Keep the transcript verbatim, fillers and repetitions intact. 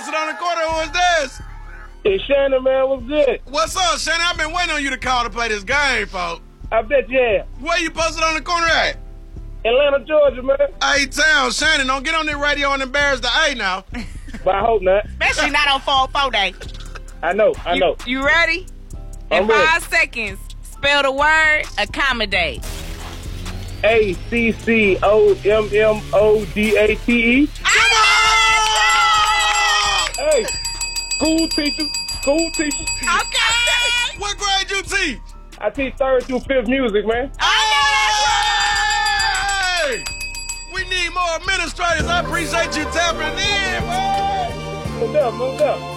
posted on the corner. Who is this? Hey, Shannon, man, what's good? What's up, Shannon? I've been waiting on you to call to play this game, folks. I bet you have. Where you posted on the corner at? Atlanta, Georgia, man. A-Town. Shannon, don't get on the radio and embarrass the A now. But I hope not. Especially not on four oh four day. I know, I you, know. You ready? I'm In ready. five seconds, spell the word accommodate. A C C O M M O D A T E. Come on! Hey, school teachers, school teachers. Okay. What grade you teach? I teach third through fifth music, man. Hey! We need more administrators. I appreciate you tapping in, boy. What's up, what's up?